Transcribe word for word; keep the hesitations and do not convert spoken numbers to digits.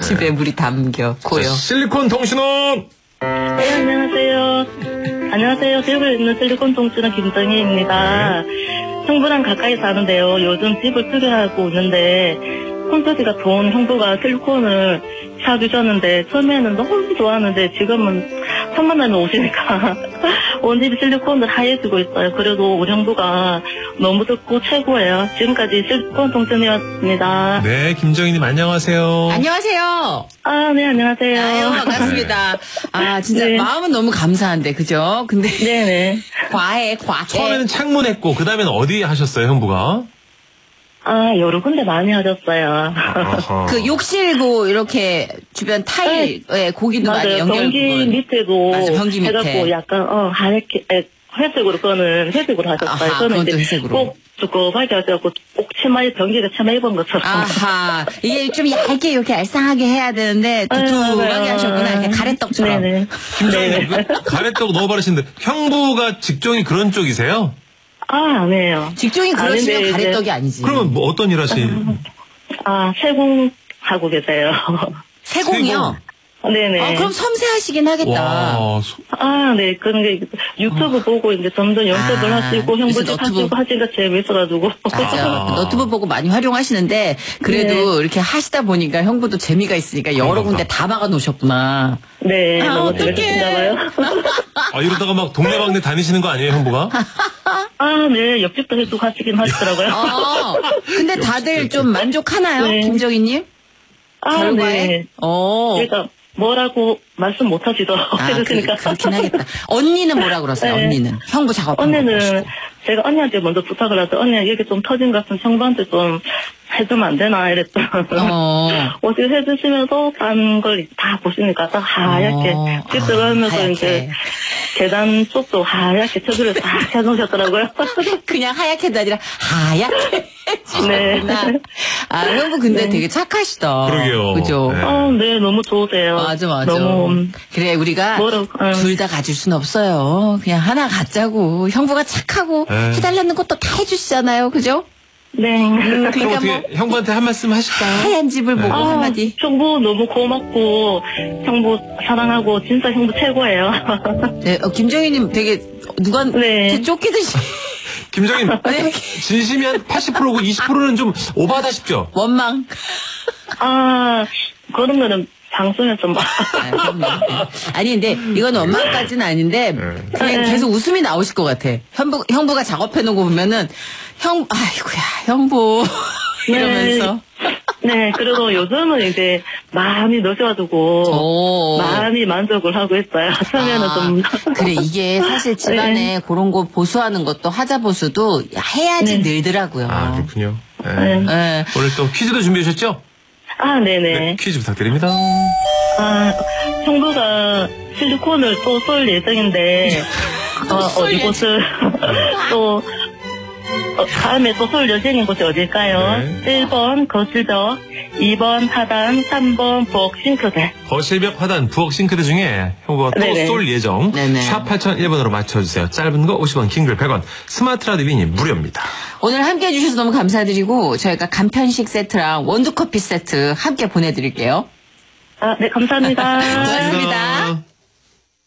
집에 물이 담겨 고요. 자, 실리콘 통신원. 네, 안녕하세요. 안녕하세요. 대구에 있는 실리콘 통신원 김정희입니다. 네. 형부랑 가까이 사는데요. 요즘 집을 크게 하고 있는데 콘서트가 좋은 형부가 실리콘을 사주셨는데 처음에는 너무 좋아하는데 지금은 천만 원이 오시니까 온 집이 실리콘으로 하얘지고 있어요. 그래도 우리 형부가 너무 좋고 최고예요. 지금까지 실리콘 통신이었습니다. 네, 김정희님 안녕하세요. 안녕하세요. 아, 네, 안녕하세요. 아유, 반갑습니다. 아, 진짜 네. 마음은 너무 감사한데, 그죠? 근데. 네네. 과해, 과해. 처음에는 창문 했고 그 다음에는 어디 하셨어요, 형부가? 아, 여러 군데 많이 하셨어요. 아하. 그 욕실고 이렇게 주변 타일에 고기도 많이 맞아요. 연결. 변기 밑에도 맞아, 변기 밑에. 해갖고 약간 어 하얗게 에, 회색으로 그거는 회색으로 하셨어요. 아하, 저는 그것도 이제 회색으로. 꼭 두꺼하게 하셔갖고 꼭 치마에 변기가 치마 입은 것처럼. 아하. 이게 좀 얇게 이렇게 알싸하게 해야 되는데 두툼하게 맞아요. 하셨구나. 이렇게 가래떡처럼. 네네. 김정희님 네네. 그 가래떡 넣어 바르시는데 형부가 직종이 그런 쪽이세요? 아, 아니에요. 직종이 그러시면 아닌데, 가래떡이 이제- 아니지. 그러면 뭐 어떤 일 하시? 아, 세공 하고 계세요. 세공이요? 네네. 어, 그럼 섬세하시긴 하겠다. 와, 소- 아, 네. 그런 게 유튜브 보고 이제 점점 연습을 아, 하시고 형부집 그래서 하시고 너튜브- 하시니까 재밌어가지고. 맞아. 아. 너튜브 보고 많이 활용하시는데 그래도 네. 이렇게 하시다 보니까 형부도 재미가 있으니까 여러 그런가 군데 다 막아 놓으셨구나. 네, 아, 너무 어떡해. 재밌으신가 봐요. 아, 이러다가 막 동네방네 다니시는 거 아니에요, 형부가? 아, 네. 옆집도 해주고 하시긴 하시더라고요. 어, 근데 다들 좀 만족하나요, 네. 김정희님? 아, 결과에? 네. 어. 그러니까 뭐라고 말씀 못 하시더라고요. 아, 그, 해주시니까. 그렇긴 하겠다. 언니는 뭐라 그러세요, 네. 언니는? 형부 작업한 거 언니는 보시고. 제가 언니한테 먼저 부탁을 해서 언니 이게 좀 터진 것 같으면 형부한테 좀 해주면 안 되나 이랬더니 어. 어떻게 해주시면서 딴 걸 다 보시니까 딱 하얗게 어. 집 아, 들어가면서 하얗게. 이제 계단 쪽도 하얗게 쳐주를 다 해놓으셨더라고요. 그냥 하얗게도 아니라 하얗게. 네. 아, 형부 근데 네. 되게 착하시다. 그러게요. 그죠? 네. 아, 네, 너무 좋으세요. 맞아, 맞아. 너무 그래, 우리가 뭐라고, 응. 둘 다 가질 순 없어요. 그냥 하나 갖자고. 형부가 착하고 에. 해달라는 것도 다 해주시잖아요. 그죠? 네. 음, 그럼 그러니까 어떻게 뭐 형부한테 한 말씀 하실까요? 하얀 집을 보고 아, 한마디. 형부 너무 고맙고 형부 사랑하고 진짜 형부 최고예요. 네, 어, 김정희님 되게 누가 네. 쫓기듯이 김정희님, 네. 진심이 한 팔십 퍼센트고 이십 퍼센트는 좀 오바하다 싶죠? 원망. 아, 그런 거는 방송에서 막. 아, 그럼요. 아니 근데 이건 원망까지는 아닌데 그냥 네. 계속 웃음이 나오실 것 같아. 형부 형부가 작업해놓은 거 보면은 형 아이고야 형부 이러면서. 네, 그래도 요즘은 이제 많이 넣으셔가지고 오. 많이 만족을 하고 있어요. 처음에는 아, 좀. 그래 이게 사실 집안에 네. 그런 거 보수하는 것도 하자 보수도 해야지 네. 늘더라고요. 아, 그렇군요. 네. 네. 네. 오늘 또 퀴즈도 준비하셨죠? 아, 네네. 네, 퀴즈 부탁드립니다. 아, 형부가 실리콘을 또 쏠 예정인데, 어, 어디 곳을 또, 어, 다음에 또 쏠 예정인 곳이 어딜까요? 네. 일 번 거실적, 이 번 하단, 삼 번 부엌 싱크대. 거실벽 하단 부엌 싱크대 중에 형부가 또 네네. 쏠 예정. 네네. 샵 팔공공일 번으로 맞춰주세요. 짧은 거 오십 원, 긴글 백 원. 스마트 라디오 미니 무료입니다. 오늘 함께 해주셔서 너무 감사드리고 저희가 간편식 세트랑 원두커피 세트 함께 보내드릴게요. 아, 네, 감사합니다. 고맙습니다.